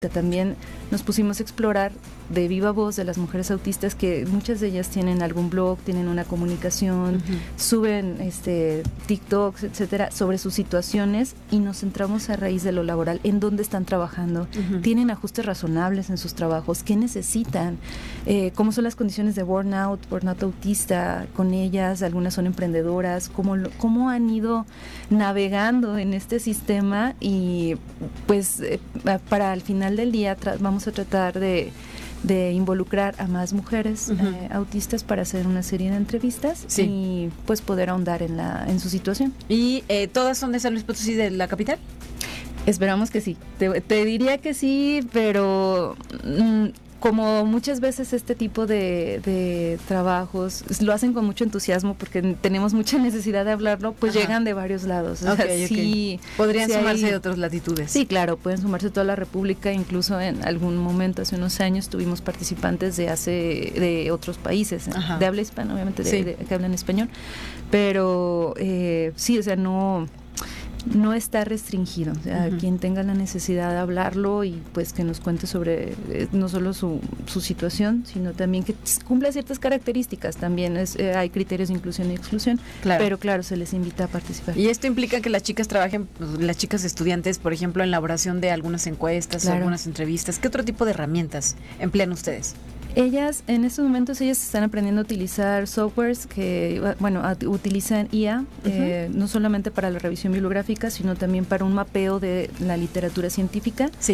También nos pusimos a explorar de viva voz de las mujeres autistas, que muchas de ellas tienen algún blog, tienen una comunicación, suben TikToks, etcétera, sobre sus situaciones, y nos centramos a raíz de lo laboral, en dónde están trabajando, tienen ajustes razonables en sus trabajos, qué necesitan, cómo son las condiciones de burnout autista con ellas, algunas son emprendedoras, cómo han ido navegando en este sistema, y pues para al final del día vamos a tratar de involucrar a más mujeres autistas para hacer una serie de entrevistas y pues poder ahondar en su situación. ¿Y todas son de San Luis Potosí, de la capital? Esperamos que sí. Te diría que sí, pero como muchas veces este tipo de trabajos lo hacen con mucho entusiasmo porque tenemos mucha necesidad de hablarlo, pues llegan de varios lados. O sea, sí, podrían sumarse de otras latitudes. Sí, claro, pueden sumarse de toda la República, incluso en algún momento, hace unos años, tuvimos participantes de otros países, de habla hispana, obviamente, que hablan español, pero sí, o sea, no está restringido, o sea, quien tenga la necesidad de hablarlo y pues que nos cuente sobre no solo su situación, sino también que cumpla ciertas características. También hay criterios de inclusión y exclusión, pero claro, se les invita a participar. Y esto implica que las chicas trabajen, las chicas estudiantes, por ejemplo, en la elaboración de algunas encuestas, algunas entrevistas. ¿Qué otro tipo de herramientas emplean ustedes? Ellas, en estos momentos, están aprendiendo a utilizar softwares que, utilizan IA, no solamente para la revisión bibliográfica, sino también para un mapeo de la literatura científica. Sí.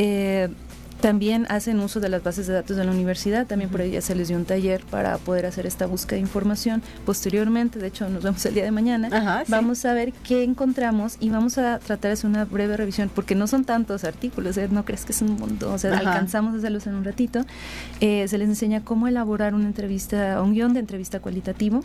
También hacen uso de las bases de datos de la universidad, también por ahí ya se les dio un taller para poder hacer esta búsqueda de información. Posteriormente, de hecho nos vemos el día de mañana, vamos a ver qué encontramos y vamos a tratar de hacer una breve revisión, porque no son tantos artículos, no crees que es un montón, o sea, alcanzamos a hacerlos en un ratito. Se les enseña cómo elaborar una entrevista, un guión de entrevista cualitativo,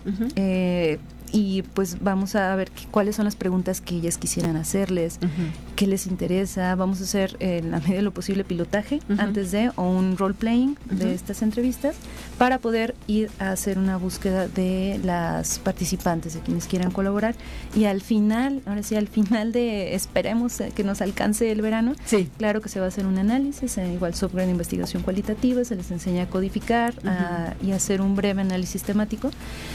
y pues vamos a ver cuáles son las preguntas que ellas quisieran hacerles, qué les interesa. Vamos a hacer en la medida de lo posible pilotaje antes de, o un role playing de estas entrevistas, para poder ir a hacer una búsqueda de las participantes, de quienes quieran colaborar, y al final, esperemos que nos alcance el verano, claro que se va a hacer un análisis, igual software de investigación cualitativa, se les enseña a codificar y hacer un breve análisis temático,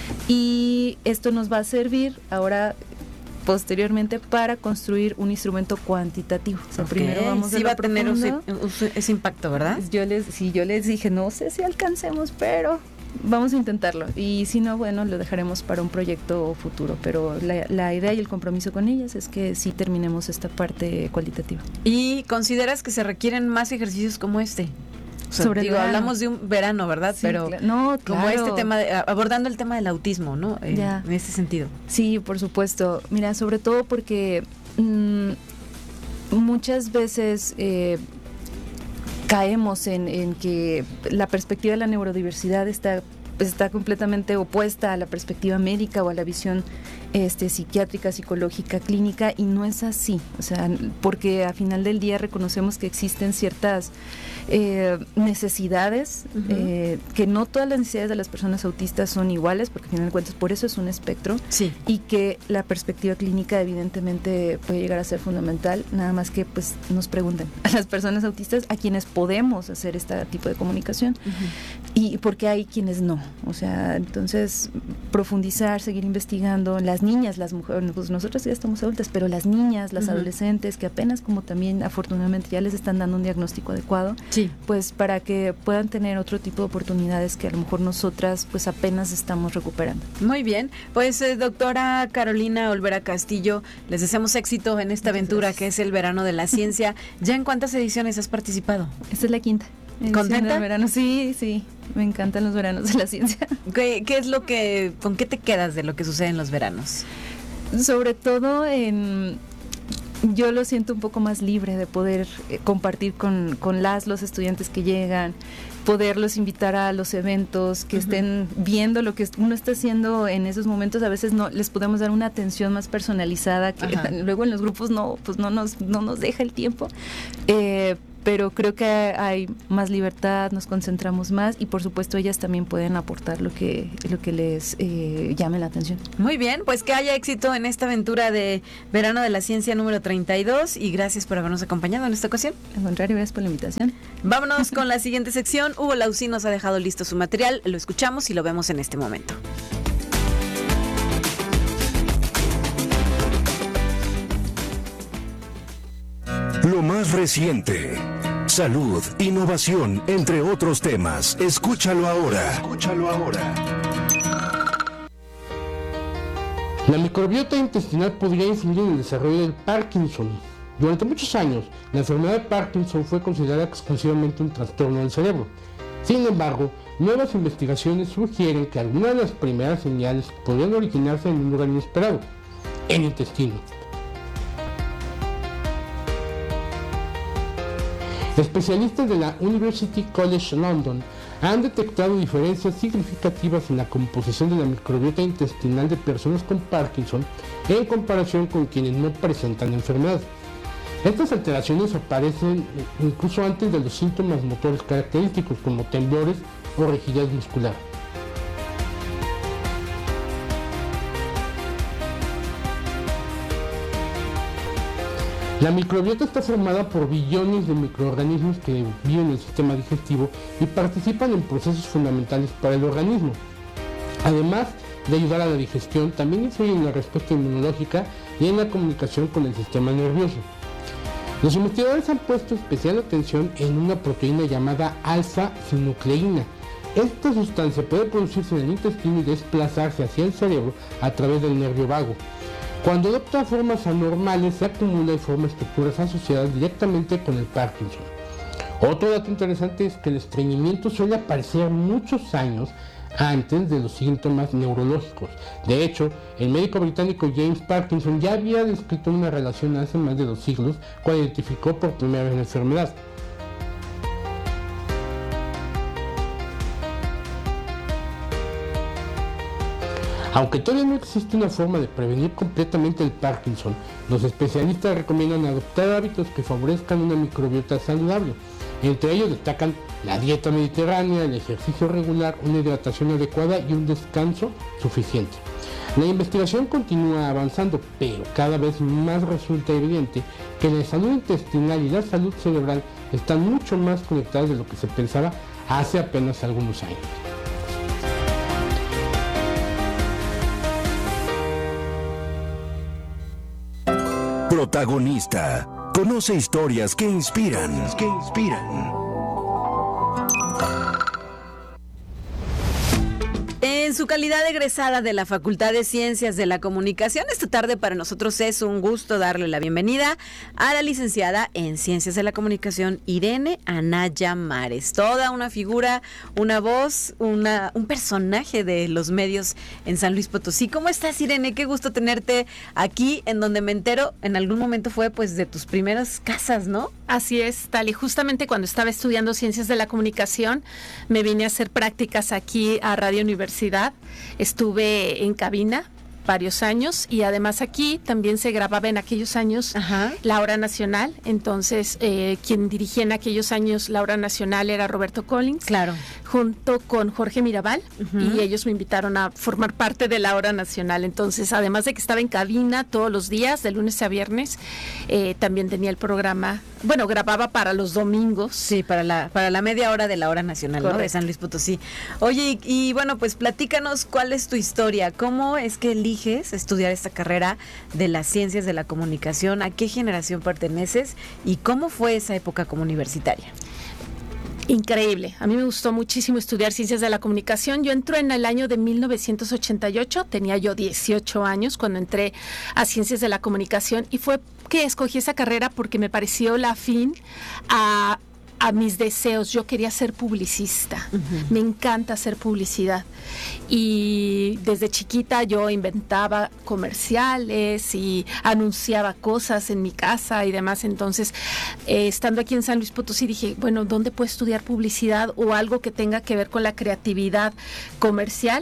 y esto nos va a servir ahora posteriormente para construir un instrumento cuantitativo. O sea, primero vamos va a tener ese impacto, ¿verdad? Yo les dije, no sé si alcancemos, pero vamos a intentarlo, y si no, bueno, lo dejaremos para un proyecto futuro, pero la idea y el compromiso con ellas es que sí terminemos esta parte cualitativa. ¿Y consideras que se requieren más ejercicios como este? O sea, hablamos de un verano, ¿verdad? Sí, pero como este tema, abordando el tema del autismo, ¿no? En ese sentido. Sí, por supuesto. Mira, sobre todo porque muchas veces caemos en que la perspectiva de la neurodiversidad está completamente opuesta a la perspectiva médica o a la visión psiquiátrica, psicológica, clínica, y no es así. O sea, porque a final del día reconocemos que existen ciertas necesidades, que no todas las necesidades de las personas autistas son iguales, porque al final de cuentas por eso es un espectro, y que la perspectiva clínica evidentemente puede llegar a ser fundamental, nada más que pues nos pregunten a las personas autistas a quienes podemos hacer este tipo de comunicación, y porque hay quienes no. O sea, entonces profundizar, seguir investigando. Las niñas, las mujeres, pues nosotros ya estamos adultas, pero las niñas, las adolescentes, que apenas, como también afortunadamente ya les están dando un diagnóstico adecuado, pues para que puedan tener otro tipo de oportunidades que a lo mejor nosotras pues apenas estamos recuperando. Muy bien, pues doctora Carolina Olvera Castillo, les deseamos éxito en esta aventura que es el Verano de la Ciencia. ¿Ya en cuántas ediciones has participado? Esta es la 5ª. ¿Contenta? Verano. Sí, me encantan los veranos de la ciencia. ¿Qué es con qué te quedas de lo que sucede en los veranos? Sobre todo yo lo siento un poco más libre de poder compartir con los estudiantes que llegan, poderlos invitar a los eventos, que estén viendo lo que uno está haciendo en esos momentos. A veces no les podemos dar una atención más personalizada, que luego en los grupos no nos deja el tiempo, pero creo que hay más libertad, nos concentramos más y por supuesto ellas también pueden aportar lo que les llame la atención. Muy bien, pues que haya éxito en esta aventura de Verano de la Ciencia número 32 y gracias por habernos acompañado en esta ocasión. Al contrario, gracias por la invitación. Vámonos con la siguiente sección. Hugo Lausí nos ha dejado listo su material, lo escuchamos y lo vemos en este momento. Lo más reciente, salud, innovación, entre otros temas. Escúchalo ahora. Escúchalo ahora. La microbiota intestinal podría influir en el desarrollo del Parkinson. Durante muchos años, la enfermedad de Parkinson fue considerada exclusivamente un trastorno del cerebro. Sin embargo, nuevas investigaciones sugieren que algunas de las primeras señales podrían originarse en un lugar inesperado, el intestino. Especialistas de la University College London han detectado diferencias significativas en la composición de la microbiota intestinal de personas con Parkinson en comparación con quienes no presentan la enfermedad. Estas alteraciones aparecen incluso antes de los síntomas motores característicos como temblores o rigidez muscular. La microbiota está formada por billones de microorganismos que viven en el sistema digestivo y participan en procesos fundamentales para el organismo. Además de ayudar a la digestión, también influyen en la respuesta inmunológica y en la comunicación con el sistema nervioso. Los investigadores han puesto especial atención en una proteína llamada alfa-sinucleína. Esta sustancia puede producirse en el intestino y desplazarse hacia el cerebro a través del nervio vago. Cuando adopta formas anormales, se acumula y forma estructuras asociadas directamente con el Parkinson. Otro dato interesante es que el estreñimiento suele aparecer muchos años antes de los síntomas neurológicos. De hecho, el médico británico James Parkinson ya había descrito una relación hace más de 2 siglos cuando identificó por primera vez la enfermedad. Aunque todavía no existe una forma de prevenir completamente el Parkinson, los especialistas recomiendan adoptar hábitos que favorezcan una microbiota saludable. Entre ellos destacan la dieta mediterránea, el ejercicio regular, una hidratación adecuada y un descanso suficiente. La investigación continúa avanzando, pero cada vez más resulta evidente que la salud intestinal y la salud cerebral están mucho más conectadas de lo que se pensaba hace apenas algunos años. Protagonista. Conoce historias que inspiran. En su calidad de egresada de la Facultad de Ciencias de la Comunicación, esta tarde para nosotros es un gusto darle la bienvenida a la licenciada en Ciencias de la Comunicación, Irene Anaya Mares. Toda una figura, una voz, un personaje de los medios en San Luis Potosí. ¿Cómo estás, Irene? Qué gusto tenerte aquí, en donde me entero, en algún momento fue pues de tus primeras casas, ¿no? Así es, Tali. Justamente cuando estaba estudiando Ciencias de la Comunicación, me vine a hacer prácticas aquí a Radio Universidad. Estuve en cabina varios años y además aquí también se grababa en aquellos años La Hora Nacional. Entonces, quien dirigía en aquellos años La Hora Nacional era Roberto Collins. Claro. Junto con Jorge Mirabal, y ellos me invitaron a formar parte de La Hora Nacional. Entonces, además de que estaba en cabina todos los días, de lunes a viernes, también tenía el programa, bueno, grababa para los domingos. Sí, para la media hora de La Hora Nacional, ¿no? De San Luis Potosí. Oye, y bueno, pues platícanos cuál es tu historia, cómo es que eliges estudiar esta carrera de las Ciencias de la Comunicación, a qué generación perteneces y cómo fue esa época como universitaria. Increíble. A mí me gustó muchísimo estudiar Ciencias de la Comunicación. Yo entré en el año de 1988, tenía yo 18 años cuando entré a Ciencias de la Comunicación y fue que escogí esa carrera porque me pareció la afín a mis deseos. Yo quería ser publicista. Me encanta hacer publicidad. Y desde chiquita yo inventaba comerciales y anunciaba cosas en mi casa y demás. Entonces, estando aquí en San Luis Potosí, dije, bueno, ¿dónde puedo estudiar publicidad o algo que tenga que ver con la creatividad comercial?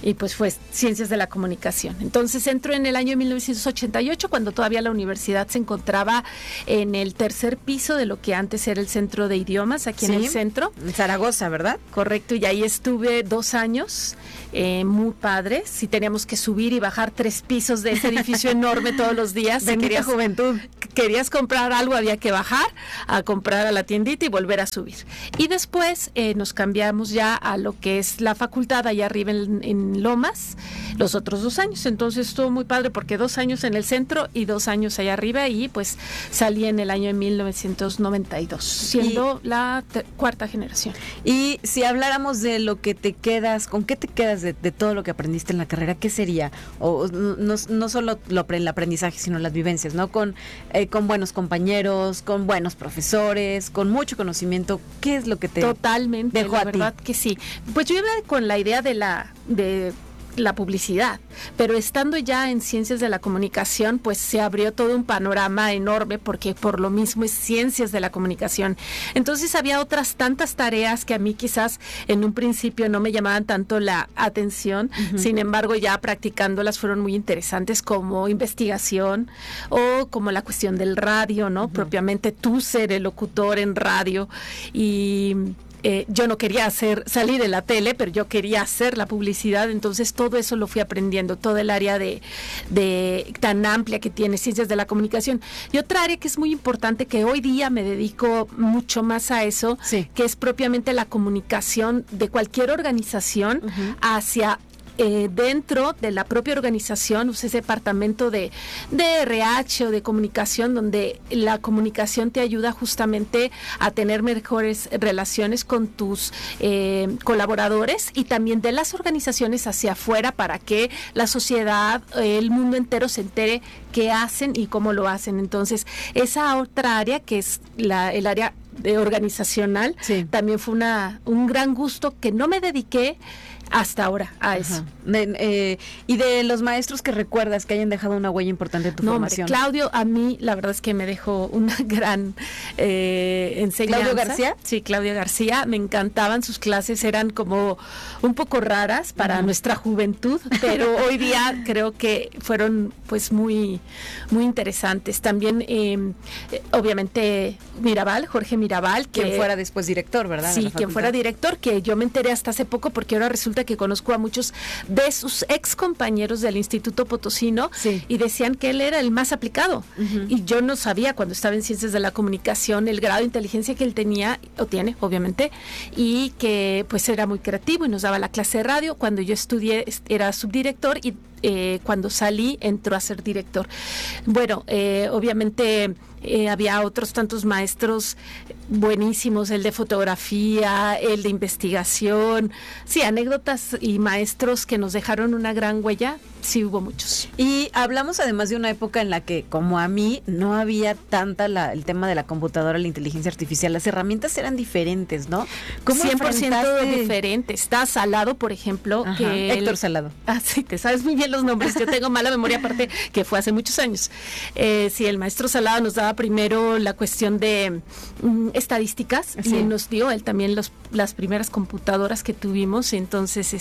y pues fue Ciencias de la Comunicación. Entonces entro en el año 1988, cuando todavía la universidad se encontraba en el tercer piso de lo que antes era el Centro de Idiomas, aquí en el centro. En Zaragoza, ¿verdad? Correcto, y ahí estuve 2 años, muy padres, sí teníamos que subir y bajar 3 pisos de ese edificio enorme todos los días. Bendita juventud. Querías comprar algo, había que bajar a comprar a la tiendita y volver a subir. Y después nos cambiamos ya a lo que es la facultad allá arriba en Lomas, los otros 2 años. Entonces estuvo muy padre porque 2 años en el centro y 2 años allá arriba, y pues salí en el año de 1992, siendo la 4ª generación. Y si habláramos de lo que te quedas, ¿con qué te quedas de todo lo que aprendiste en la carrera? ¿Qué sería? O no solo el aprendizaje, sino las vivencias, ¿no? Con buenos compañeros, con buenos profesores, con mucho conocimiento. ¿Qué es lo que te Totalmente, dejó la a ti? verdad que sí. Pues yo iba con la idea de la publicidad, pero estando ya en Ciencias de la Comunicación, pues se abrió todo un panorama enorme, porque por lo mismo es Ciencias de la Comunicación. Entonces había otras tantas tareas que a mí quizás en un principio no me llamaban tanto la atención, sin embargo ya practicándolas fueron muy interesantes, como investigación o como la cuestión del radio, ¿no? Propiamente tú ser el locutor en radio, y yo no quería salir en la tele, pero yo quería hacer la publicidad, entonces todo eso lo fui aprendiendo, todo el área de tan amplia que tiene Ciencias de la Comunicación. Y otra área que es muy importante, que hoy día me dedico mucho más a eso, que es propiamente la comunicación de cualquier organización hacia dentro de la propia organización, ese departamento de RH o de comunicación, donde la comunicación te ayuda justamente a tener mejores relaciones con tus colaboradores, y también de las organizaciones hacia afuera, para que la sociedad, el mundo entero se entere qué hacen y cómo lo hacen. Entonces, esa otra área, que es el área organizacional, también fue un gran gusto, que no me dediqué hasta ahora a eso. Y de los maestros que recuerdas que hayan dejado una huella importante en tu formación. Claudio, a mí la verdad es que me dejó una gran enseñanza. ¿Claudio García? Sí, Claudio García, me encantaban sus clases, eran como un poco raras para nuestra juventud, pero hoy día creo que fueron pues muy, muy interesantes. También, obviamente, Jorge Mirabal, quien fuera después director, ¿verdad? Sí, quien fuera director, que yo me enteré hasta hace poco, porque ahora resulta que conozco a muchos de sus ex compañeros del Instituto Potosino, y decían que él era el más aplicado, y yo no sabía, cuando estaba en Ciencias de la Comunicación, el grado de inteligencia que él tenía, o tiene, obviamente, y que pues era muy creativo y nos daba la clase de radio. Cuando yo estudié era subdirector, y cuando salí entró a ser director. Bueno, obviamente había otros tantos maestros buenísimos, el de fotografía, el de investigación, anécdotas y maestros que nos dejaron una gran huella, sí hubo muchos. Y hablamos además de una época en la que, como a mí, no había tanta el tema de la computadora, la inteligencia artificial, las herramientas eran diferentes, ¿no? 100% diferentes. Está Salado, por ejemplo. Héctor Salado. Sí, te sabes muy bien los nombres, yo tengo mala memoria, aparte que fue hace muchos años. Sí, el maestro Salado nos daba primero la cuestión de estadísticas, y nos dio él también las primeras computadoras que tuvimos, entonces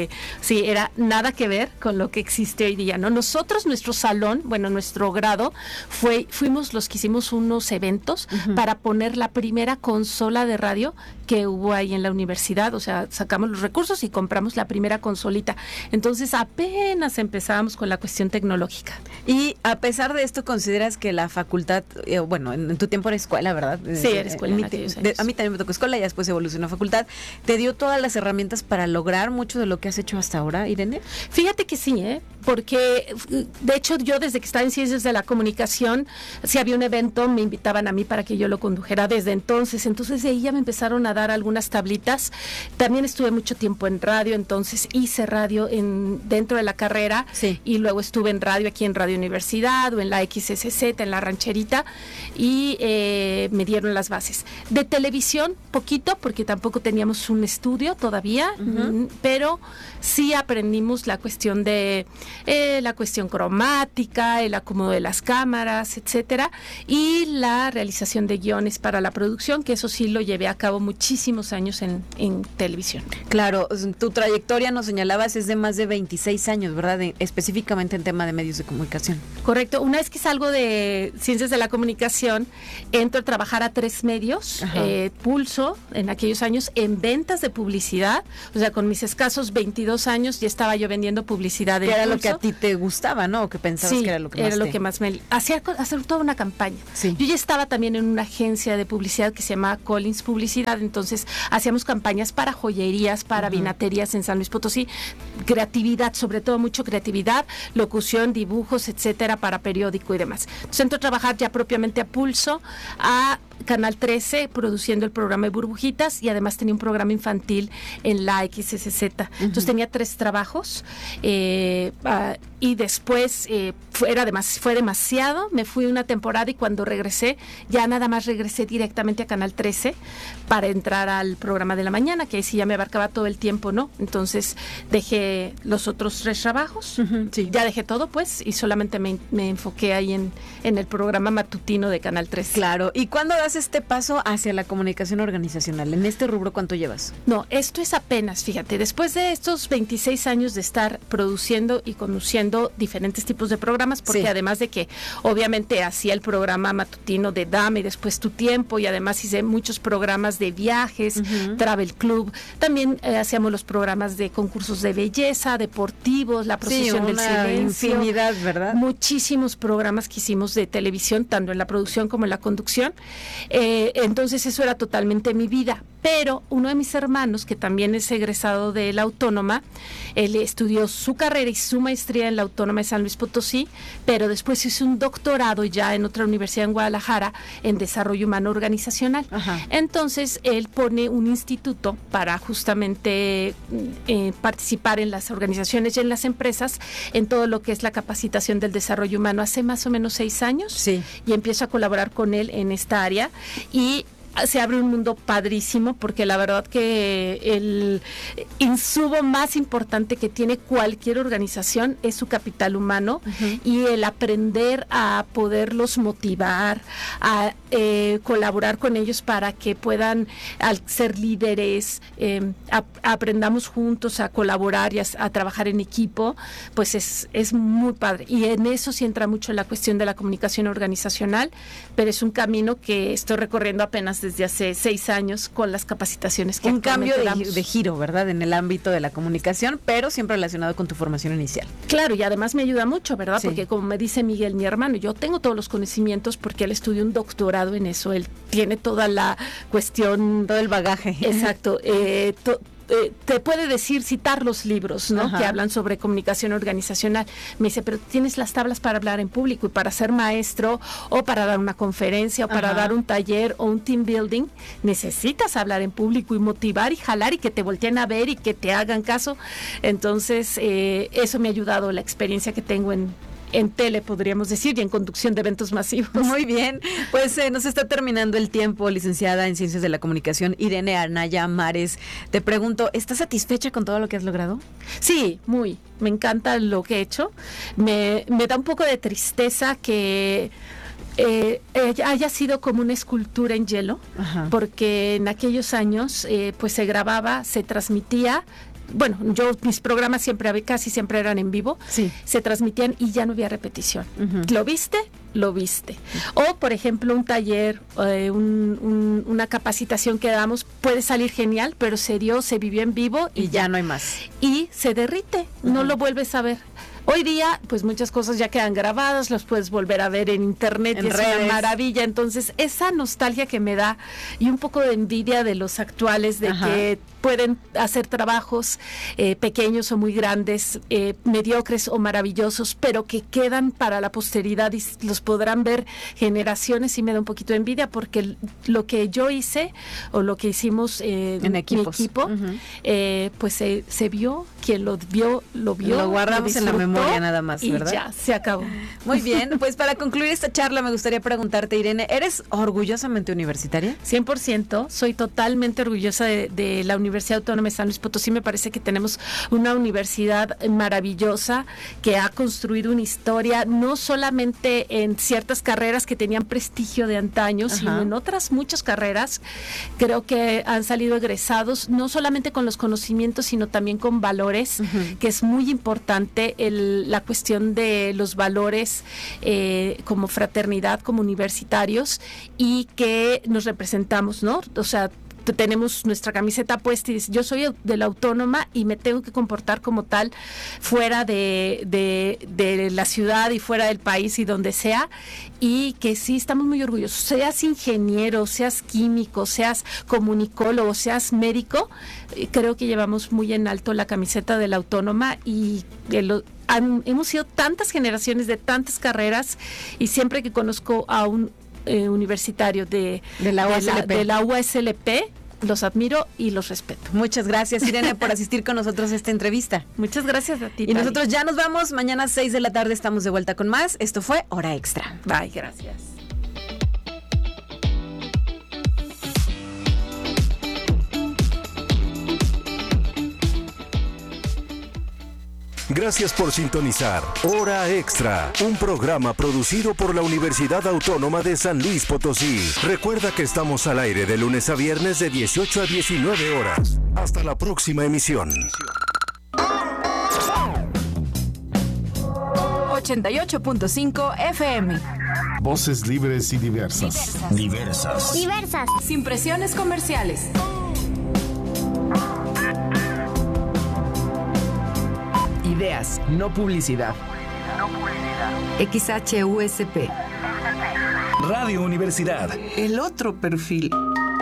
era nada que ver con lo que existe hoy día, ¿no? Nosotros, nuestro salón, nuestro grado, fuimos los que hicimos unos eventos para poner la primera consola de radio que hubo ahí en la universidad, o sea, sacamos los recursos y compramos la primera consolita. Entonces apenas empezábamos con la cuestión tecnológica. Y a pesar de esto, ¿consideras que la facultad, en tu tiempo era escuela, ¿verdad? Sí, era escuela. A mí también me tocó escuela y después evolucionó a facultad. ¿Te dio todas las herramientas para lograr mucho de lo que has hecho hasta ahora, Irene? Fíjate que sí, porque de hecho yo desde que estaba en Ciencias de la Comunicación, si había un evento me invitaban a mí para que yo lo condujera desde entonces de ahí ya me empezaron a dar algunas tablitas. También estuve mucho tiempo en radio, entonces hice radio dentro de la carrera, y luego estuve en radio aquí en Radio Universidad o en la XSZ, en la Rancherita, y me dieron las bases. De televisión, poquito, porque tampoco teníamos un estudio todavía, pero sí aprendimos la cuestión de la cuestión cromática, el acomodo de las cámaras, etcétera, y la realización de guiones para la producción, que eso sí lo llevé a cabo muchísimos años en televisión. Claro, tu trayectoria, nos señalabas, es de más de 26 años, ¿verdad? Específicamente en tema de medios de comunicación. Correcto. Una vez que salgo de Ciencias de la Comunicación, entro a trabajar a 3 medios, Pulso, en aquellos años, en ventas de publicidad. O sea, con mis escasos 22 años ya estaba yo vendiendo publicidad en Que era Pulso. lo que a ti te gustaba, ¿no? O que pensabas que era lo que más me hacía hacer toda una campaña. Sí. Yo ya estaba también en una agencia de publicidad que se llamaba Collins Publicidad, entonces hacíamos campañas para joyerías, para vinaterías en San Luis Potosí, creatividad, sobre todo mucho creatividad, locución, dibujos, etcétera, para periódico y demás. Entonces entro a trabajar ya propiamente a Pulso, a Canal 13, produciendo el programa de Burbujitas, y además tenía un programa infantil en la XSZ. Entonces tenía 3 trabajos, y después fue demasiado. Me fui una temporada y cuando regresé, ya nada más regresé directamente a Canal 13 para entrar al programa de la mañana, que ahí sí ya me abarcaba todo el tiempo, ¿no? Entonces dejé los otros 3 trabajos, ya dejé todo, pues, y solamente me enfoqué ahí en el programa matutino de Canal 13. Claro. ¿Y cuándo das este paso hacia la comunicación organizacional? En este rubro, ¿cuánto llevas? No, esto es apenas, fíjate, después de estos 26 años de estar produciendo y conduciendo diferentes tipos de programas, porque además de que obviamente hacía el programa matutino de Dame y después Tu Tiempo, y además hice muchos programas de viajes, Travel Club, también hacíamos los programas de concursos de belleza, deportivos, La Procesión del Silencio. Infinidad, ¿verdad? Muchísimos programas que hicimos de televisión, tanto en la producción como en la conducción. Entonces eso era totalmente mi vida, pero uno de mis hermanos, que también es egresado de la Autónoma, él estudió su carrera y su maestría en la Autónoma de San Luis Potosí, pero después hizo un doctorado ya en otra universidad en Guadalajara en desarrollo humano organizacional. Entonces él pone un instituto para justamente participar en las organizaciones y en las empresas en todo lo que es la capacitación del desarrollo humano hace más o menos 6 años, y empiezo a colaborar con él en esta área, y se abre un mundo padrísimo, porque la verdad que el insumo más importante que tiene cualquier organización es su capital humano, y el aprender a poderlos motivar, a colaborar con ellos para que puedan, al ser líderes, aprendamos juntos a colaborar y a trabajar en equipo, pues es muy padre. Y en eso sí entra mucho la cuestión de la comunicación organizacional, pero es un camino que estoy recorriendo apenas desde hace 6 años con las capacitaciones que un cambio damos. de giro, ¿verdad? En el ámbito de la comunicación, pero siempre relacionado con tu formación inicial. Claro, y además me ayuda mucho, ¿verdad? Porque como me dice Miguel, mi hermano, yo tengo todos los conocimientos porque él estudió un doctorado en eso, él tiene toda la cuestión, todo el bagaje. Exacto. Te puede citar los libros, ¿no? Que hablan sobre comunicación organizacional. Me dice, pero tienes las tablas para hablar en público, y para ser maestro o para dar una conferencia o para dar un taller o un team building, necesitas hablar en público y motivar y jalar y que te volteen a ver y que te hagan caso. Entonces, eso me ha ayudado, la experiencia que tengo en tele, podríamos decir, y en conducción de eventos masivos. Muy bien, pues nos está terminando el tiempo, licenciada en Ciencias de la Comunicación, Irene Anaya Mares. Te pregunto, ¿estás satisfecha con todo lo que has logrado? Sí, muy. Me encanta lo que he hecho. Me da un poco de tristeza que haya sido como una escultura en hielo, porque en aquellos años pues se grababa, se transmitía. Bueno, mis programas casi siempre eran en vivo, se transmitían y ya no había repetición. ¿Lo viste? Lo viste. O, por ejemplo, un taller, una capacitación que damos puede salir genial, pero se vivió en vivo y ya no hay más. Y se derrite, no lo vuelves a ver. Hoy día, pues muchas cosas ya quedan grabadas, las puedes volver a ver en internet, en redes. Es una maravilla. Entonces, esa nostalgia que me da y un poco de envidia de los actuales, de que pueden hacer trabajos pequeños o muy grandes, mediocres o maravillosos, pero que quedan para la posteridad y los podrán ver generaciones, y me da un poquito de envidia, porque lo que yo hice o lo que hicimos en mi equipo, pues se vio, quien lo vio, lo guardamos en la memoria nada más, y ¿verdad? Ya, se acabó. Muy bien, pues para concluir esta charla me gustaría preguntarte, Irene, ¿eres orgullosamente universitaria? 100%, soy totalmente orgullosa de la universidad Universidad Autónoma de San Luis Potosí, me parece que tenemos una universidad maravillosa que ha construido una historia, no solamente en ciertas carreras que tenían prestigio de antaño, sino en otras muchas carreras. Creo que han salido egresados, no solamente con los conocimientos, sino también con valores, que es muy importante la cuestión de los valores como fraternidad, como universitarios, y que nos representamos, ¿no? O sea, tenemos nuestra camiseta puesta y dice, yo soy de la Autónoma y me tengo que comportar como tal fuera de la ciudad y fuera del país y donde sea, y que sí estamos muy orgullosos, seas ingeniero, seas químico, seas comunicólogo, seas médico, creo que llevamos muy en alto la camiseta de la Autónoma y hemos sido tantas generaciones de tantas carreras, y siempre que conozco a un universitario de la UASLP, los admiro y los respeto. Muchas gracias, Irene, por asistir con nosotros a esta entrevista. Muchas gracias a ti. Y nosotros ya nos vamos. Mañana a 6 de la tarde estamos de vuelta con más. Esto fue Hora Extra. Bye, gracias. Gracias por sintonizar Hora Extra, un programa producido por la Universidad Autónoma de San Luis Potosí. Recuerda que estamos al aire de lunes a viernes de 18 a 19 horas. Hasta la próxima emisión. 88.5 FM. Voces libres y diversas. Diversas. Sin presiones comerciales. Ideas, no publicidad. XHUSP. Radio Universidad. El otro perfil.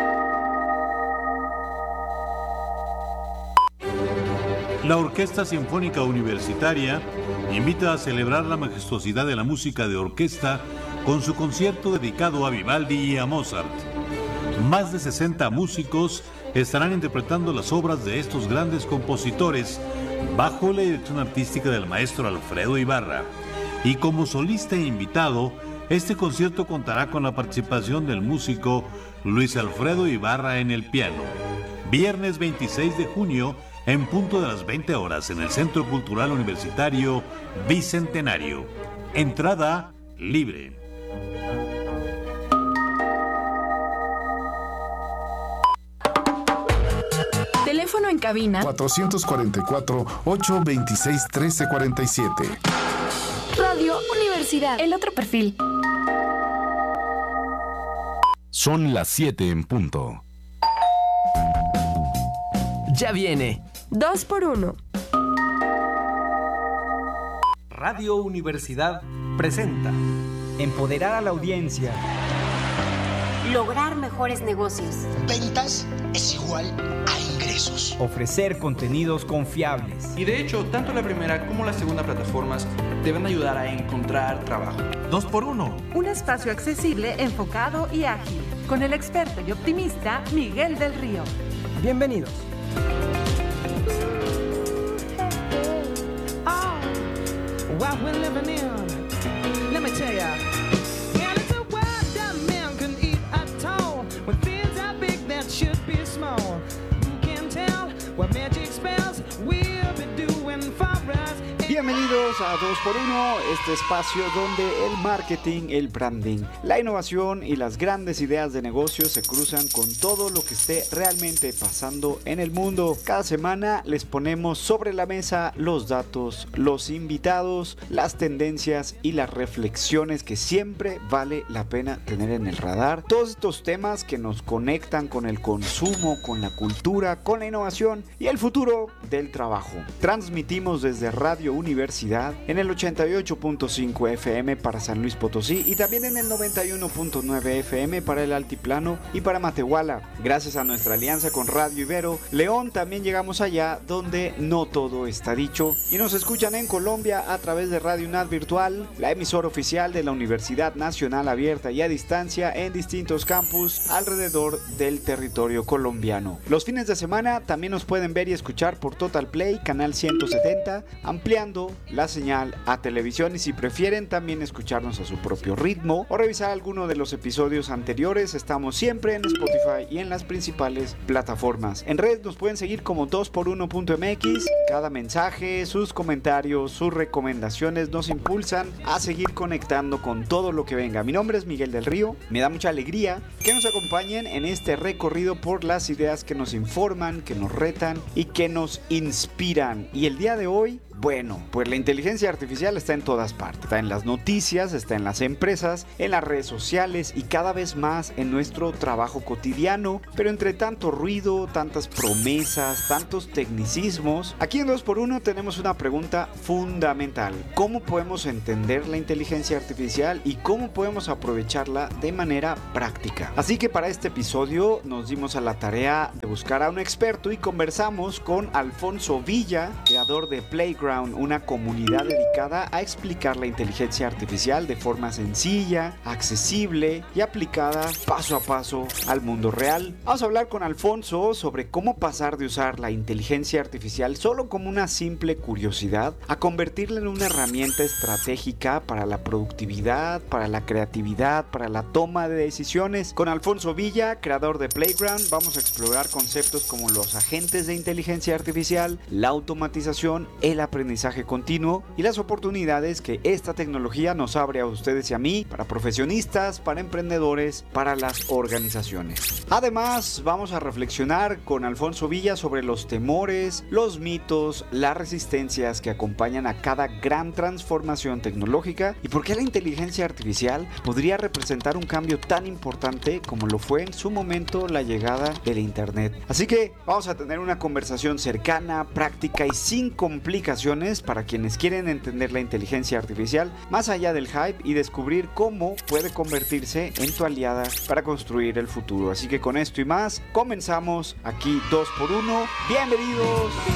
La Orquesta Sinfónica Universitaria invita a celebrar la majestuosidad de la música de orquesta con su concierto dedicado a Vivaldi y a Mozart. Más de 60 músicos estarán interpretando las obras de estos grandes compositores bajo la dirección artística del maestro Alfredo Ibarra. Y como solista e invitado, este concierto contará con la participación del músico Luis Alfredo Ibarra en el piano. Viernes 26 de junio, en punto de las 20 horas, en el Centro Cultural Universitario Bicentenario. Entrada libre. Teléfono en cabina 444-826-1347. Radio Universidad. El otro perfil. Son las 7 en punto. Ya viene. 2x1. Radio Universidad presenta Empoderar a la audiencia. Lograr mejores negocios. Ventas es igual a ingresos. Ofrecer contenidos confiables. Y de hecho, tanto la primera como la segunda plataformas deben ayudar a encontrar trabajo. 2x1. Un espacio accesible, enfocado y ágil. Con el experto y optimista Miguel del Río. Bienvenidos. What we're living in, let me tell ya. Yeah, it's a world that man can eat at all. When things are big that should be small. Who can tell what magic spells we'll be doing for us? Bienvenidos a 2x1, este espacio donde el marketing, el branding, la innovación y las grandes ideas de negocio se cruzan con todo lo que esté realmente pasando en el mundo. Cada semana les ponemos sobre la mesa los datos, los invitados, las tendencias y las reflexiones que siempre vale la pena tener en el radar. Todos estos temas que nos conectan con el consumo, con la cultura, con la innovación y el futuro del trabajo. Transmitimos desde Radio Universidad en el 88.5 FM para San Luis Potosí y también en el 91.9 FM para el Altiplano y para Matehuala. Gracias a nuestra alianza con Radio Ibero León también llegamos allá donde no todo está dicho y nos escuchan en Colombia a través de Radio UNAD Virtual, la emisora oficial de la Universidad Nacional Abierta y a Distancia en distintos campus alrededor del territorio colombiano. Los fines de semana también nos pueden ver y escuchar por Total Play, canal 170, ampliando radio, la señal a televisión, y si prefieren también escucharnos a su propio ritmo o revisar alguno de los episodios anteriores, estamos siempre en Spotify y en las principales plataformas. En red nos pueden seguir como 2x1.mx. Cada mensaje, sus comentarios, sus recomendaciones nos impulsan a seguir conectando con todo lo que venga. Mi nombre es Miguel del Río, me da mucha alegría que nos acompañen en este recorrido por las ideas que nos informan, que nos retan y que nos inspiran. Y el día de hoy, bueno, pues la inteligencia artificial está en todas partes. Está en las noticias, está en las empresas, en las redes sociales y cada vez más en nuestro trabajo cotidiano. Pero entre tanto ruido, tantas promesas, tantos tecnicismos, aquí en 2x1 tenemos una pregunta fundamental. ¿Cómo podemos entender la inteligencia artificial y cómo podemos aprovecharla de manera práctica? Así que para este episodio nos dimos a la tarea de buscar a un experto y conversamos con Alfonso Villa, creador de Playground, una comunidad dedicada a explicar la inteligencia artificial de forma sencilla, accesible y aplicada paso a paso al mundo real. Vamos a hablar con Alfonso sobre cómo pasar de usar la inteligencia artificial solo como una simple curiosidad a convertirla en una herramienta estratégica para la productividad, para la creatividad, para la toma de decisiones. Con Alfonso Villa, creador de Playground, vamos a explorar conceptos como los agentes de inteligencia artificial, la automatización, el aprendizaje continuo y las oportunidades que esta tecnología nos abre a ustedes y a mí, para profesionistas, para emprendedores, para las organizaciones. Además, vamos a reflexionar con Alfonso Villa sobre los temores, los mitos, las resistencias que acompañan a cada gran transformación tecnológica y por qué la inteligencia artificial podría representar un cambio tan importante como lo fue en su momento la llegada del Internet. Así que vamos a tener una conversación cercana, práctica y sin complicaciones para quienes quieren entender la inteligencia artificial más allá del hype y descubrir cómo puede convertirse en tu aliada para construir el futuro. Así que con esto y más, comenzamos aquí 2x1. ¡Bienvenidos!